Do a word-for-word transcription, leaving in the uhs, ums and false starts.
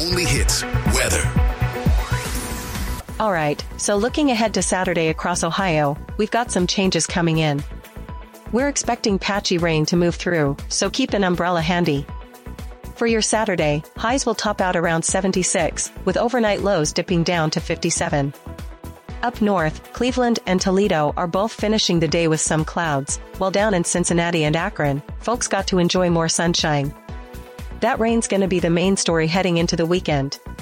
only hits, weather. All right, so looking ahead to Saturday across Ohio, we've got some changes coming in. We're expecting patchy rain to move through, so keep an umbrella handy. For your Saturday, highs will top out around seventy-six, with overnight lows dipping down to fifty-seven. Up north, Cleveland and Toledo are both finishing the day with some clouds, while down in Cincinnati and Akron, folks got to enjoy more sunshine. That rain's gonna be the main story heading into the weekend.